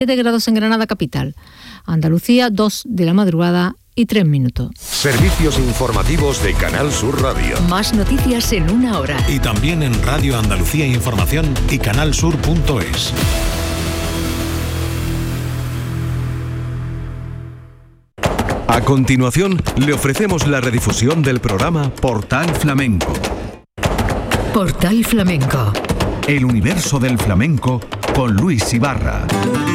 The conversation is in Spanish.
7 grados en Granada capital. Andalucía, 2 de la madrugada y 3 minutos. Servicios informativos de Canal Sur Radio. Más noticias en una hora. Y también en Radio Andalucía Información y canalsur.es. A continuación, le ofrecemos la redifusión del programa Portal Flamenco. Portal Flamenco. El universo del flamenco con Luis Ibarra.